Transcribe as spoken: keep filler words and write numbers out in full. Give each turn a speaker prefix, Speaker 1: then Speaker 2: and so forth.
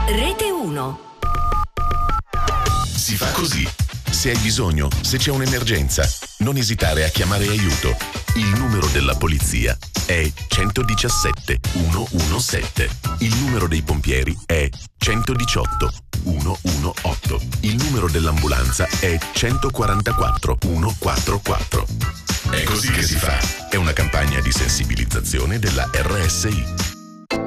Speaker 1: Rete uno.
Speaker 2: Si fa così. Se hai bisogno, se c'è un'emergenza, non esitare a chiamare aiuto. Il numero della polizia è centodiciassette centodiciassette. Il numero dei pompieri è centodiciotto centodiciotto. Il numero dell'ambulanza è centoquarantaquattro centoquarantaquattro. È così che si fa. È una campagna di sensibilizzazione della R S I.